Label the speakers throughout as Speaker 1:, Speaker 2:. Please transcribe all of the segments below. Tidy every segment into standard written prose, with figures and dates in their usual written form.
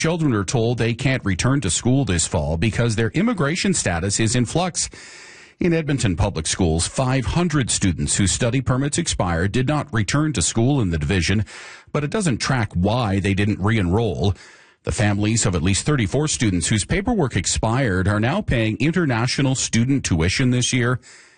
Speaker 1: Children are told they can't return to school this fall because their immigration status is in flux. In Edmonton Public Schools, 500 students whose study permits expired did not return to school in the division, but it doesn't track why they didn't re-enroll. The families of at least 34 students whose paperwork expired are now paying international student tuition this year.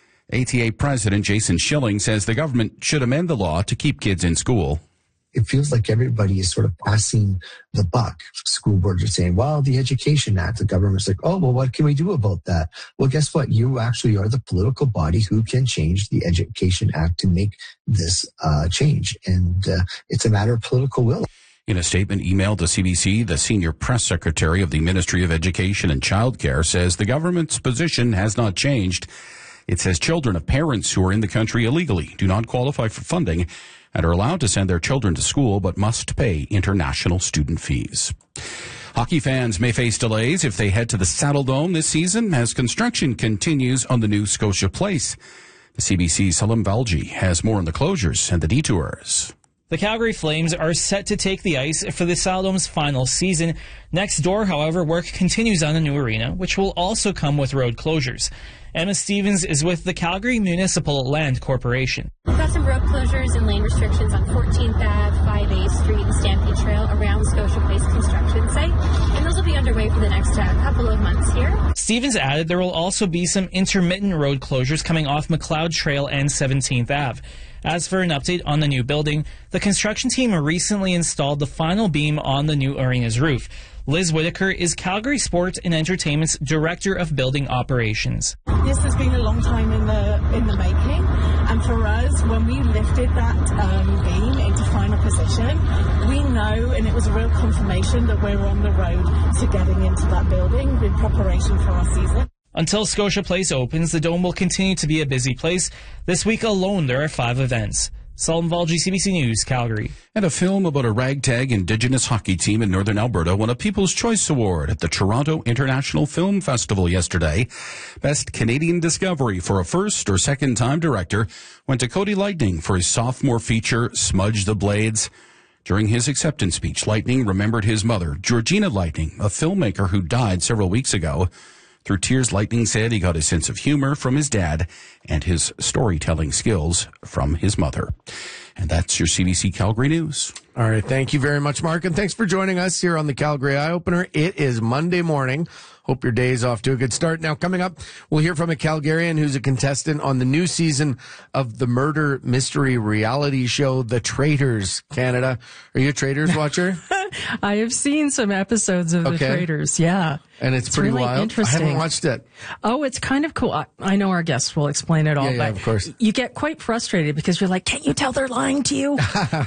Speaker 1: ATA President Jason Schilling says the government should amend the law to keep kids in school.
Speaker 2: It feels like everybody is sort of passing the buck. School boards are saying, well, the Education Act, the government's like, oh, well, what can we do about that? Well, guess what? You actually are the political body who can change the Education Act to make this change. And it's a matter of political will.
Speaker 1: In a statement emailed to CBC, the senior press secretary of the Ministry of Education and Childcare says the government's position has not changed. It says children of parents who are in the country illegally do not qualify for funding and are allowed to send their children to school but must pay international student fees. Hockey fans may face delays if they head to the Saddle Dome this season as construction continues on the new Scotia Place. The CBC's Salim Valji has more on the closures and the detours.
Speaker 3: The Calgary Flames are set to take the ice for the Saddle Dome's final season. Next door, however, work continues on the new arena, which will also come with road closures. Emma Stevens is with the Calgary Municipal Land Corporation.
Speaker 4: We've got some road closures and lane restrictions on 14th Ave, 5A Street, and Stampede Trail around Scotia Place construction site, and those will be underway for the next couple of months here.
Speaker 3: Stevens added there will also be some intermittent road closures coming off McLeod Trail and 17th Ave. As for an update on the new building, the construction team recently installed the final beam on the new arena's roof. Liz Whitaker is Calgary Sports and Entertainment's Director of Building Operations.
Speaker 5: This has been a long time in the making, and for us, when we lifted that beam into final position, we know, and it was a real confirmation that we're on the road to getting into that building in preparation for our season.
Speaker 3: Until Scotia Place opens, the Dome will continue to be a busy place. This week alone, there are 5 events. Salim Valji, CBC News, Calgary.
Speaker 1: And a film about a ragtag Indigenous hockey team in Northern Alberta won a People's Choice Award at the Toronto International Film Festival yesterday. Best Canadian Discovery for a first or second-time director went to Cody Lightning for his sophomore feature, Smudge the Blades. During his acceptance speech, Lightning remembered his mother, Georgina Lightning, a filmmaker who died several weeks ago. Through tears, Lightning said he got his sense of humor from his dad and his storytelling skills from his mother. And that's your CBC Calgary News.
Speaker 6: All right. Thank you very much, Mark. And thanks for joining us here on the Calgary Eye Opener. It is Monday morning. Hope your day is off to a good start. Now, coming up, we'll hear from a Calgarian who's a contestant on the new season of the murder mystery reality show, The Traitors Canada. Are you a Traitors watcher?
Speaker 7: I have seen some episodes of The Traitors, yeah.
Speaker 6: And it's pretty
Speaker 7: really
Speaker 6: wild.
Speaker 7: Interesting.
Speaker 6: I haven't watched it.
Speaker 7: Oh, it's kind of cool. I know our guests will explain it all,
Speaker 6: Yeah,
Speaker 7: but
Speaker 6: of course.
Speaker 7: You get quite frustrated because you're like, can't you tell they're lying to you?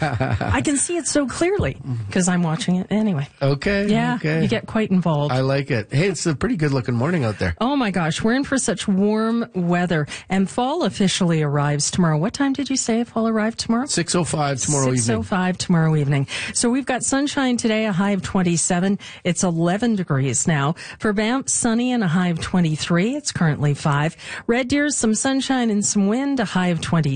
Speaker 7: I can see it so clearly because I'm watching it anyway.
Speaker 6: Okay.
Speaker 7: Yeah,
Speaker 6: okay.
Speaker 7: You get quite involved.
Speaker 6: I like it. Hey, it's a pretty good looking morning out there.
Speaker 7: Oh my gosh, we're in for such warm weather. And fall officially arrives tomorrow. What time did you say fall arrived tomorrow?
Speaker 6: 6:05 tomorrow evening.
Speaker 7: 6:05 tomorrow evening. So we've got sunshine today, a high of 27. It's 11 degrees now. For Banff, sunny and a high of 23. It's currently 5. Red Deer, some sunshine and some wind, a high of 20.